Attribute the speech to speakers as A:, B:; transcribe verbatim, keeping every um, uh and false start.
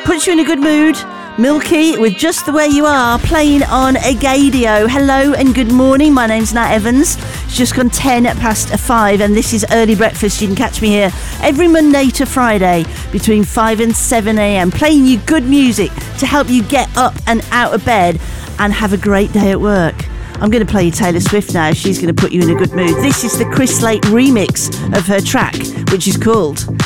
A: Puts you in a good mood. Milky with Just the Way You Are, playing on Agadio. Hello and good morning. My name's Nat Evans. It's just gone ten past five, and this is Early Breakfast. You can catch me here every Monday to Friday between five and seven a.m. playing you good music to help you get up and out of bed and have a great day at work. I'm going to play you Taylor Swift now. She's going to put you in a good mood. This is the Chris Lake remix of her track, which is called